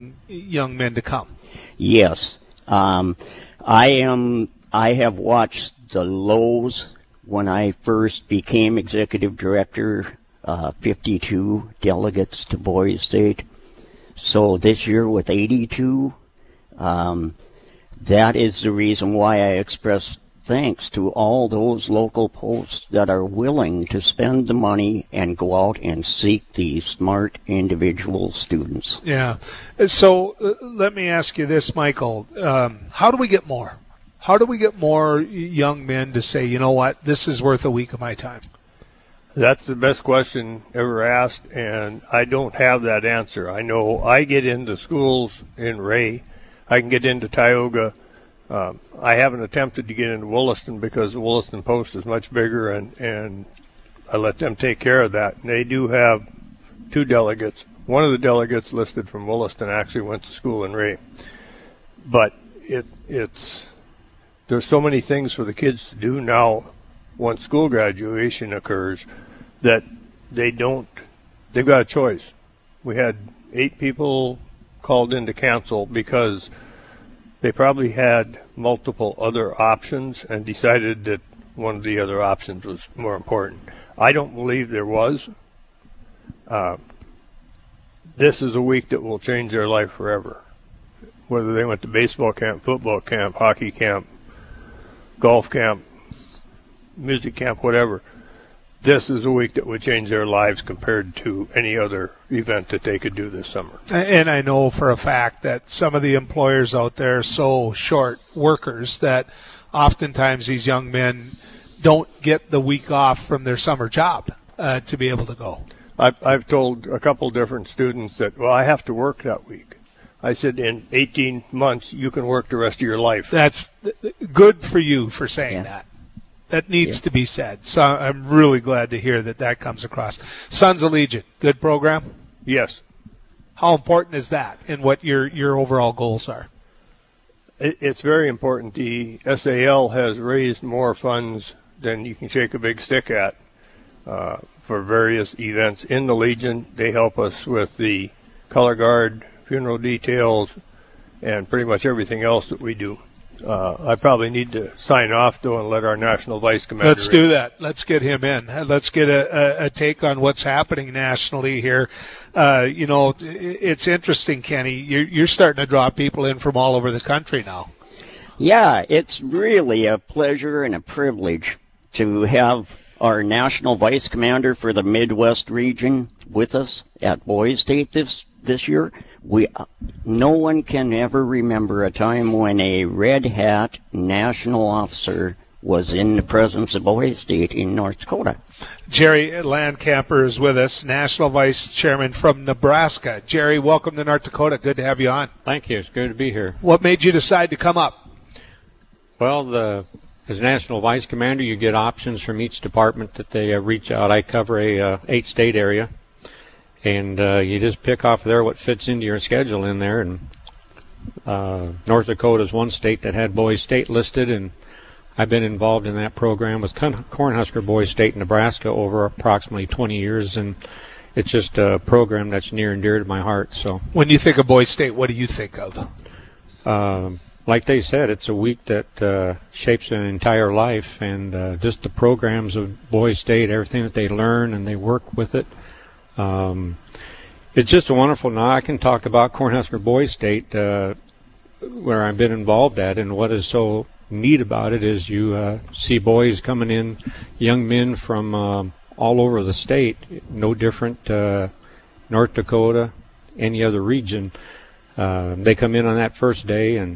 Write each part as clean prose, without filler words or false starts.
young men to come. Yes. I have watched the lows when I first became executive director, 52 delegates to Boys State. So this year with 82, that is the reason why I expressed thanks to all those local posts that are willing to spend the money and go out and seek these smart individual students. Yeah. So let me ask you this, Michael. How do we get more? How do we get more young men to say, you know what, this is worth a week of my time? That's the best question ever asked, and I don't have that answer. I know I get into schools in Ray. I can get into Tioga. I haven't attempted to get into Williston because the Williston Post is much bigger, and I let them take care of that. And they do have 2 delegates. One of the delegates listed from Williston actually went to school in Ray. But it's there's so many things for the kids to do now once school graduation occurs that they've got a choice. We had 8 people called in to cancel because they probably had multiple other options and decided that one of the other options was more important. I don't believe there was. This is a week that will change their life forever. Whether they went to baseball camp, football camp, hockey camp, golf camp, music camp, whatever. This is a week that would change their lives compared to any other event that they could do this summer. And I know for a fact that some of the employers out there are so short workers that oftentimes these young men don't get the week off from their summer job to be able to go. I've told a couple different students that, well, I have to work that week. I said, in 18 months, you can work the rest of your life. That's good for you for saying that. That needs to be said. So I'm really glad to hear that comes across. Sons of Legion, good program? Yes. How important is that and what your overall goals are? It's very important. The SAL has raised more funds than you can shake a big stick at for various events in the Legion. They help us with the color guard, funeral details, and pretty much everything else that we do. I probably need to sign off, though, and let our National Vice Commander Let's do that. Let's get him in. Let's get a take on what's happening nationally here. It's interesting, Kenny. You're starting to draw people in from all over the country now. Yeah, it's really a pleasure and a privilege to have our National Vice Commander for the Midwest region with us at Boys State this year. No one can ever remember a time when a red hat national officer was in the presence of Boys State in North Dakota. Jerry Landcamper is with us, National Vice Chairman from Nebraska. Jerry, welcome to North Dakota. Good to have you on. Thank you. It's good to be here. What made you decide to come up? Well, as National Vice Commander, you get options from each department that they reach out. I cover a 8-state area. And you just pick off there what fits into your schedule in there. And North Dakota is one state that had Boys State listed, and I've been involved in that program with Cornhusker Boys State in Nebraska over approximately 20 years, and it's just a program that's near and dear to my heart. So when you think of Boys State, what do you think of? Like they said, it's a week that shapes an entire life, and just the programs of Boys State, everything that they learn and they work with it. It's just wonderful. Now I can talk about Cornhusker Boys State, where I've been involved at, and what is so neat about it is you see boys coming in, young men from all over the state, no different, North Dakota, any other region. They come in on that first day, and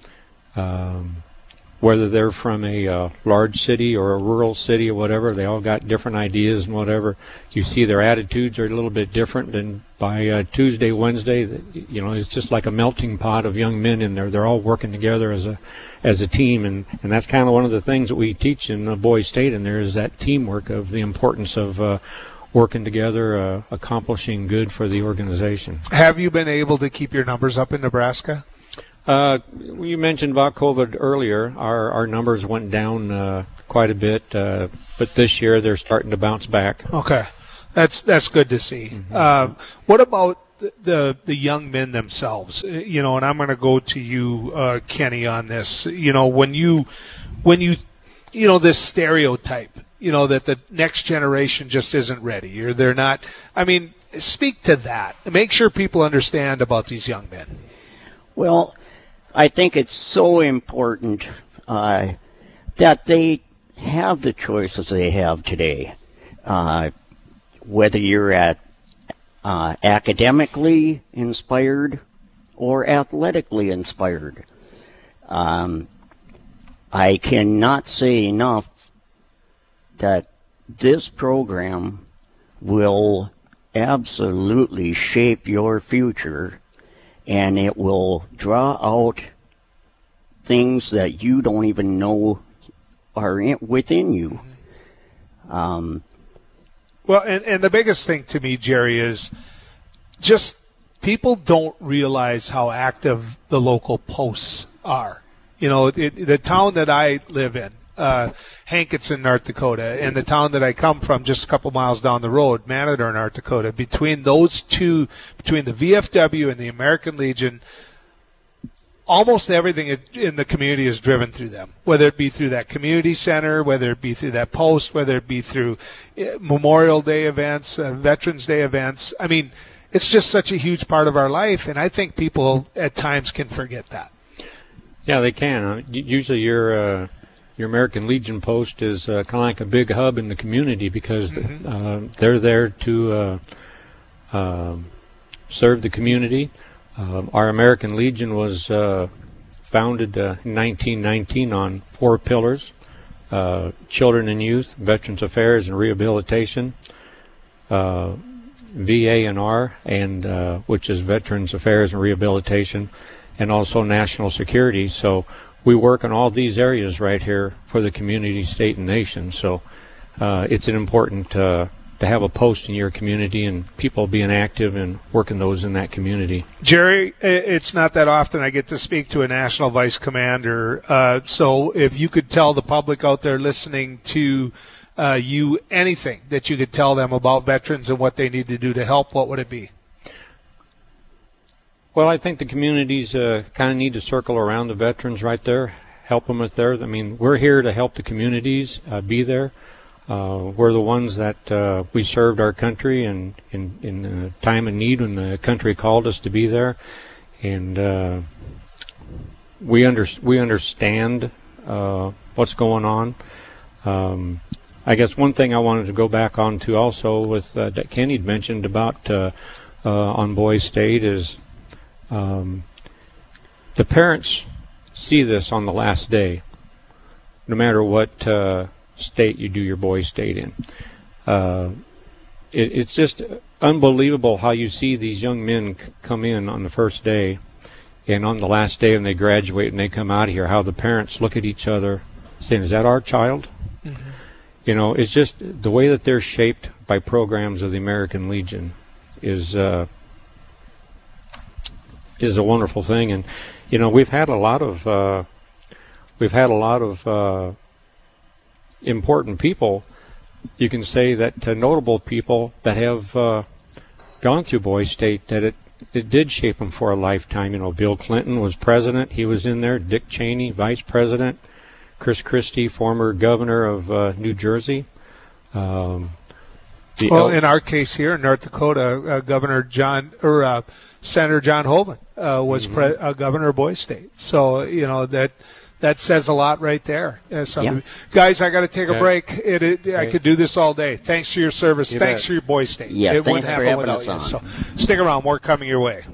whether they're from a large city or a rural city or whatever, they all got different ideas and whatever. You see their attitudes are a little bit different, and by Tuesday, Wednesday, it's just like a melting pot of young men in there. They're all working together as a team, and that's kind of one of the things that we teach in Boys State, and there is that teamwork of the importance of working together, accomplishing good for the organization. Have you been able to keep your numbers up in Nebraska? You mentioned about COVID earlier. Our numbers went down quite a bit, but this year they're starting to bounce back. Okay, that's good to see. Mm-hmm. What about the young men themselves, and I'm going to go to you, Kenny, on this. When you this stereotype, that the next generation just isn't ready, or they're not. I mean, speak to that. Make sure people understand about these young men. Well, I think it's so important that they have the choices they have today. Whether you're at academically inspired or athletically inspired. I cannot say enough that this program will absolutely shape your future, and it will draw out things that you don't even know are within you. Well, and the biggest thing to me, Jerry, is just people don't realize how active the local posts are. The town that I live in, Hankinson, North Dakota, and the town that I come from just a couple miles down the road, Manador, North Dakota, between those two, between the VFW and the American Legion, almost everything in the community is driven through them, whether it be through that community center, whether it be through that post, whether it be through Memorial Day events, Veterans Day events. I mean, it's just such a huge part of our life, and I think people at times can forget that. Yeah, they can. Usually your American Legion post is kind of like a big hub in the community because they're there to serve the community. Our American Legion was founded in 1919 on 4 pillars: children and youth, Veterans Affairs and Rehabilitation, VA&R, and which is Veterans Affairs and Rehabilitation, and also national security. So we work on all these areas right here for the community, state, and nation. So it's an important to have a post in your community and people being active and working those in that community. Jerry, it's not that often I get to speak to a national vice commander. So if you could tell the public out there listening to you anything that you could tell them about veterans and what they need to do to help, what would it be? Well, I think the communities kind of need to circle around the veterans right there, help them with theirs. I mean, we're here to help the communities be there. We're the ones that we served our country in time of need when the country called us to be there, and we understand what's going on. I guess one thing I wanted to go back on to also with that Kenny'd mentioned about on Boys State is the parents see this on the last day, no matter what state you do your Boys State in. It's just unbelievable how you see these young men come in on the first day, and on the last day when they graduate and they come out of here, how the parents look at each other saying, "Is that our child?" Mm-hmm. It's just the way that they're shaped by programs of the American Legion is a wonderful thing. And we've had a lot of important people, you can say that notable people that have gone through Boys State, that it did shape them for a lifetime. Bill Clinton was president, he was in there. Dick Cheney, vice president. Chris Christie, former governor of New Jersey. In our case here in North Dakota, Senator John Hoeven was governor of Boys State. So that says a lot right there. Guys, I got to take a break. I could do this all day. Thanks for your service. Thanks for your Boys State. Yeah, it thanks wouldn't for happen having without us you. on. So stick around. More coming your way.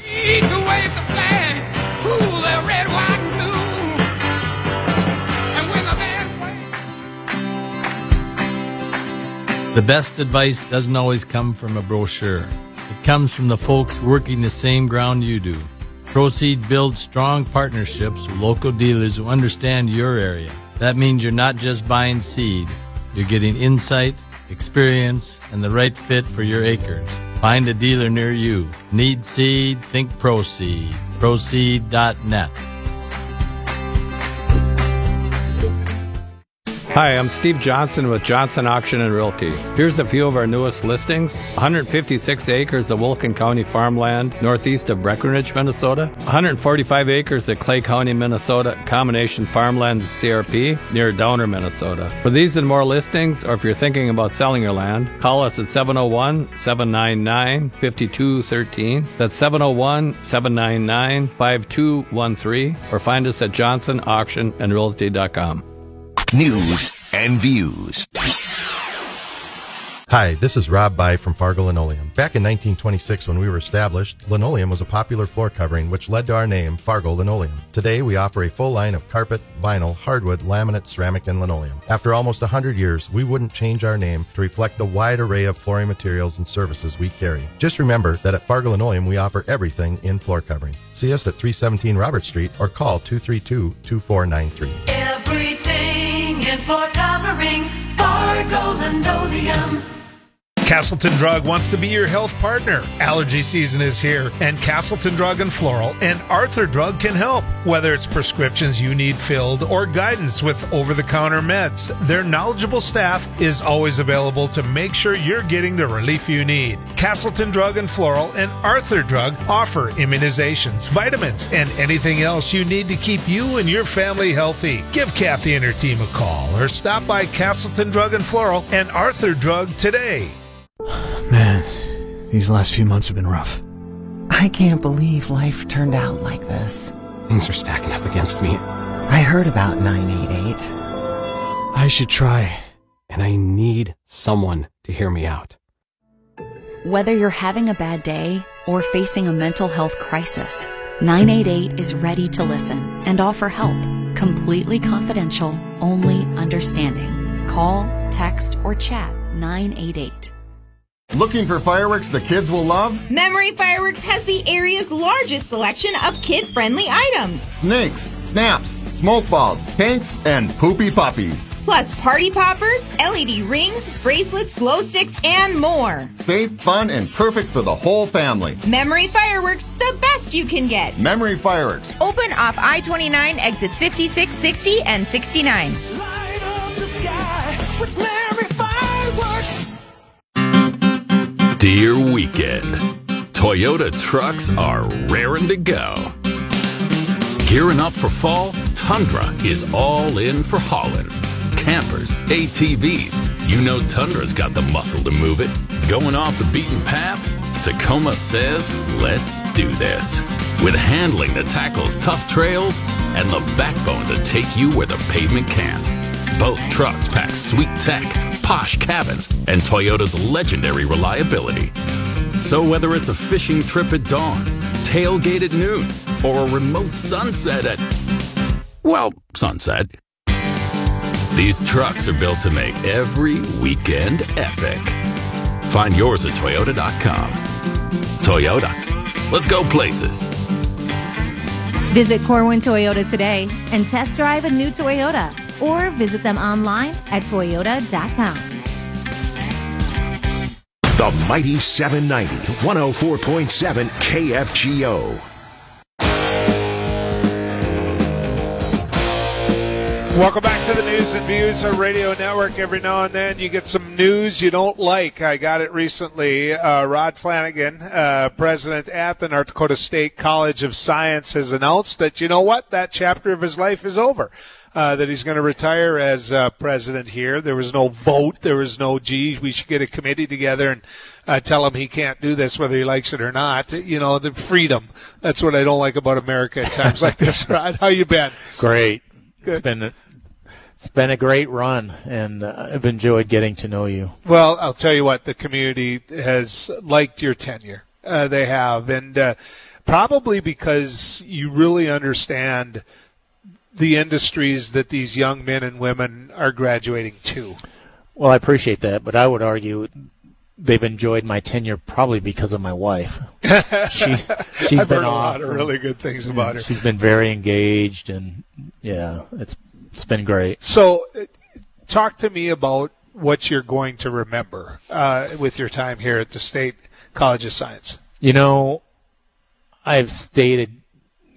The best advice doesn't always come from a brochure. It comes from the folks working the same ground you do. Proseed builds strong partnerships with local dealers who understand your area. That means you're not just buying seed. You're getting insight, experience, and the right fit for your acres. Find a dealer near you. Need seed? Think Proseed. Proseed.net. Hi, I'm Steve Johnson with Johnson Auction and Realty. Here's a few of our newest listings. 156 acres of Wilkin County farmland northeast of Breckenridge, Minnesota. 145 acres of Clay County, Minnesota combination farmland CRP near Downer, Minnesota. For these and more listings, or if you're thinking about selling your land, call us at 701-799-5213. That's 701-799-5213, or find us at johnsonauctionandrealty.com. News and views. Hi, this is Rob By from Fargo Linoleum. Back in 1926, when we were established, linoleum was a popular floor covering, which led to our name, Fargo Linoleum. Today, we offer a full line of carpet, vinyl, hardwood, laminate, ceramic, and linoleum. After almost 100 years, we wouldn't change our name to reflect the wide array of flooring materials and services we carry. Just remember that at Fargo Linoleum, we offer everything in floor covering. See us at 317 Robert Street or call 232-2493. Everything in floor covering, Fargo Linoleum. Castleton Drug wants to be your health partner. Allergy season is here, and Castleton Drug and Floral and Arthur Drug can help. Whether it's prescriptions you need filled or guidance with over-the-counter meds, their knowledgeable staff is always available to make sure you're getting the relief you need. Castleton Drug and Floral and Arthur Drug offer immunizations, vitamins, and anything else you need to keep you and your family healthy. Give Kathy and her team a call or stop by Castleton Drug and Floral and Arthur Drug today. Man, these last few months have been rough. I can't believe life turned out like this. Things are stacking up against me. I heard about 988. I should try, and I need someone to hear me out. Whether you're having a bad day or facing a mental health crisis, 988 is ready to listen and offer help. Completely confidential, only understanding. Call, text, or chat 988. Looking for fireworks the kids will love? Memory Fireworks has the area's largest selection of kid-friendly items. Snakes, snaps, smoke balls, tanks, and poopy puppies. Plus party poppers, LED rings, bracelets, glow sticks, and more. Safe, fun, and perfect for the whole family. Memory Fireworks, the best you can get. Memory Fireworks. Open off I-29, exits 56, 60, and 69. Light up the sky with Memory Fireworks. Dear weekend, Toyota trucks are raring to go. Gearing up for fall, Tundra is all in for hauling. Campers, ATVs, you know Tundra's got the muscle to move it. Going off the beaten path? Tacoma says, let's do this. With handling that tackles tough trails and the backbone to take you where the pavement can't. Both trucks pack sweet tech, posh cabins, and Toyota's legendary reliability. So whether it's a fishing trip at dawn, tailgate at noon, or a remote sunset at, well, sunset, these trucks are built to make every weekend epic. Find yours at Toyota.com. Toyota, let's go places. Visit Corwin Toyota today and test drive a new Toyota, or visit them online at Toyota.com. The Mighty 790, 104.7 KFGO. Welcome back to the News and Views Radio Network. Every now and then you get some news you don't like. I got it recently. Rod Flanagan, president at the North Dakota State College of Science, has announced that, you know what, that chapter of his life is over. That he's going to retire as president here. There was no vote. There was no, gee, we should get a committee together and tell him he can't do this whether he likes it or not. You know, the freedom. That's what I don't like about America at times like this. Rod, how you been? Great. Good. It's been a great run, and I've enjoyed getting to know you. Well, I'll tell you what, the community has liked your tenure. They have, and probably because you really understand the industries that these young men and women are graduating to. Well, I appreciate that, but I would argue they've enjoyed my tenure probably because of my wife. She's I've been heard awesome. a lot of really good things about her. She's been very engaged, and yeah, it's been great. So, talk to me about what you're going to remember with your time here at the State College of Science. You know, I've stated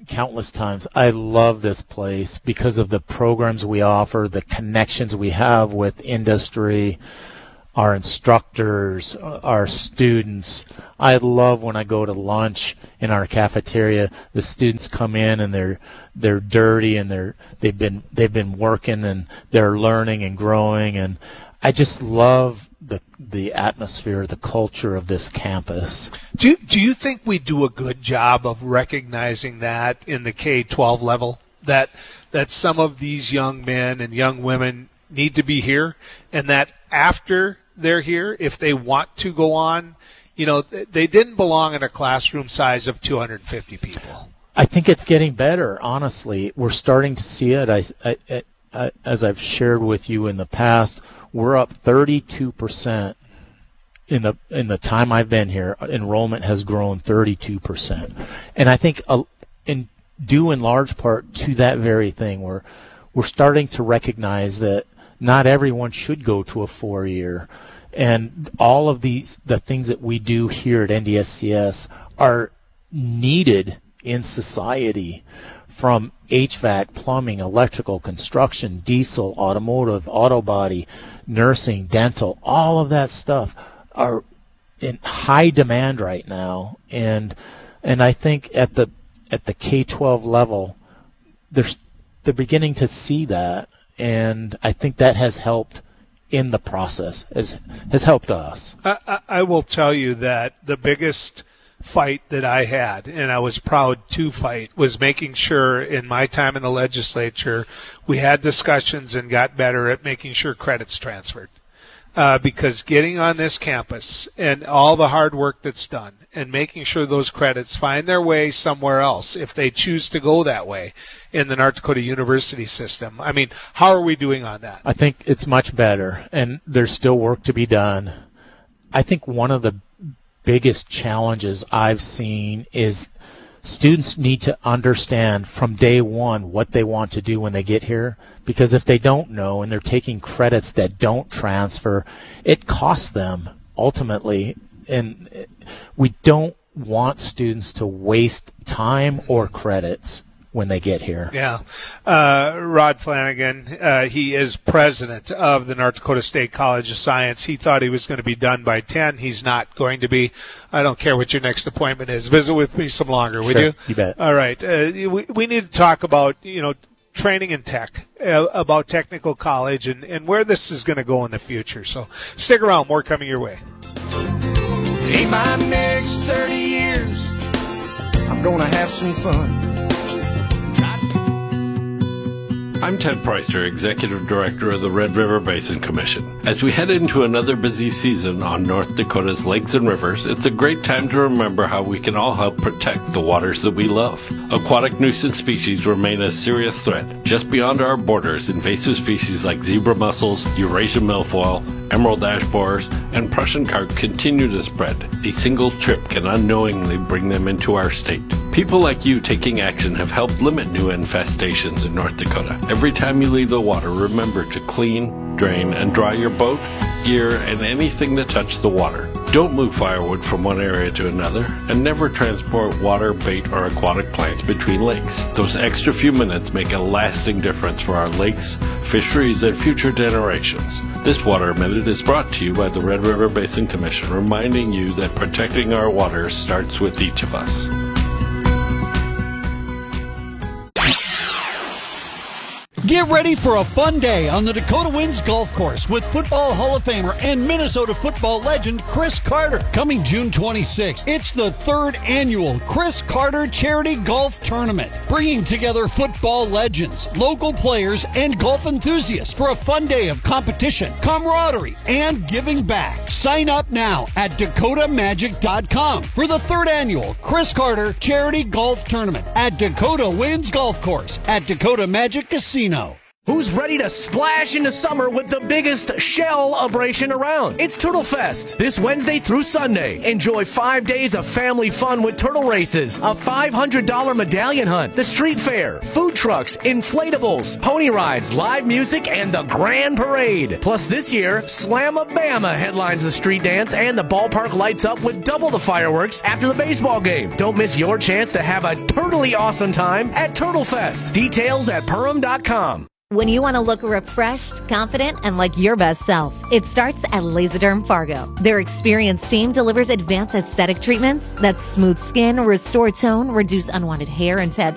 countless times, I love this place because of the programs we offer, the connections we have with industry, our instructors, our students. I love when I go to lunch in our cafeteria. The students come in and they're dirty and they've been working and they're learning and growing, and I just love the atmosphere, the culture of this campus. Do you think we do a good job of recognizing that in the K-12 level, that some of these young men and young women need to be here, and that after they're here, if they want to go on, they didn't belong in a classroom size of 250 people? I think it's getting better, honestly. We're starting to see it. I as I've shared with you in the past, we're up 32% in the time I've been here. Enrollment has grown 32%, and I think due in large part to that very thing, we're starting to recognize that not everyone should go to a 4-year, and all of the things that we do here at NDSCS are needed in society, from HVAC, plumbing, electrical, construction, diesel, automotive, auto body, nursing, dental. All of that stuff are in high demand right now, and I think at the K-12 level, they're beginning to see that, and I think that has helped in the process, has helped us. I will tell you that the biggest fight that I had, and I was proud to fight, was making sure in my time in the legislature we had discussions and got better at making sure credits transferred. Because getting on this campus and all the hard work that's done and making sure those credits find their way somewhere else if they choose to go that way in the North Dakota University system. I mean, how are we doing on that? I think it's much better, and there's still work to be done. I think one of the biggest challenges I've seen is students need to understand from day one what they want to do when they get here, because if they don't know and they're taking credits that don't transfer, it costs them ultimately, and we don't want students to waste time or credits when they get here. Yeah. Rod Flanagan, he is president of the North Dakota State College of Science. He thought he was going to be done by 10. He's not going to be. I don't care what your next appointment is. Visit with me some longer, would you? You bet. All right. We need to talk about, training in tech, about technical college and where this is going to go in the future. So stick around. More coming your way. In my next 30 years, I'm going to have some fun. I'm Ted Preuster, Executive Director of the Red River Basin Commission. As we head into another busy season on North Dakota's lakes and rivers, it's a great time to remember how we can all help protect the waters that we love. Aquatic nuisance species remain a serious threat. Just beyond our borders, invasive species like zebra mussels, Eurasian milfoil, emerald ash borers, and Prussian carp continue to spread. A single trip can unknowingly bring them into our state. People like you taking action have helped limit new infestations in North Dakota. Every time you leave the water, remember to clean, drain, and dry your boat, gear, and anything that touched the water. Don't move firewood from one area to another, and never transport water, bait, or aquatic plants between lakes. Those extra few minutes make a lasting difference for our lakes, fisheries, and future generations. This Water Minute is brought to you by the Red River Basin Commission, reminding you that protecting our waters starts with each of us. Get ready for a fun day on the Dakota Winds Golf Course with Football Hall of Famer and Minnesota football legend Chris Carter. Coming June 26th, it's the 3rd annual Chris Carter Charity Golf Tournament, bringing together football legends, local players, and golf enthusiasts for a fun day of competition, camaraderie, and giving back. Sign up now at DakotaMagic.com for the 3rd annual Chris Carter Charity Golf Tournament at Dakota Winds Golf Course at Dakota Magic Casino. Who's ready to splash into summer with the biggest shell-abration around? It's Turtle Fest, this Wednesday through Sunday. Enjoy 5 days of family fun with turtle races, a $500 medallion hunt, the street fair, food trucks, inflatables, pony rides, live music, and the grand parade. Plus this year, Slamma-Bama headlines the street dance, and the ballpark lights up with double the fireworks after the baseball game. Don't miss your chance to have a turtly awesome time at Turtle Fest. Details at Perham.com. When you want to look refreshed, confident, and like your best self, it starts at Laserderm Fargo. Their experienced team delivers advanced aesthetic treatments that smooth skin, restore tone, reduce unwanted hair and tattoos,